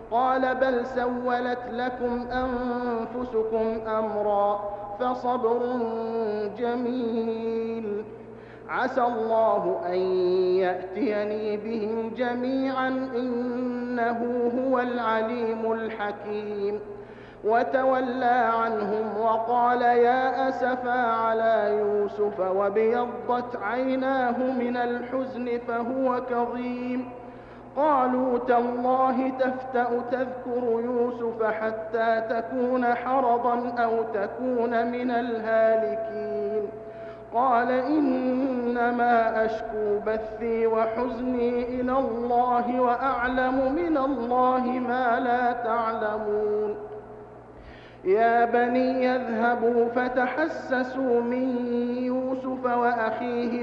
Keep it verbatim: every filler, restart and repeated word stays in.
قال بل سولت لكم أنفسكم أمرا فصبر جميل عسى الله أن يأتيني بهم جميعا إنه هو العليم الحكيم. وتولى عنهم وقال يا أسفا على يوسف وابيضت عيناه من الحزن فهو كظيم. قالوا تالله تفتأ تذكر يوسف حتى تكون حرضا أو تكون من الهالكين. قال إنما أشكو بثي وحزني إلى الله وأعلم من الله ما لا تعلمون. يا بني يذهبوا فتحسسوا من يوسف وأخيه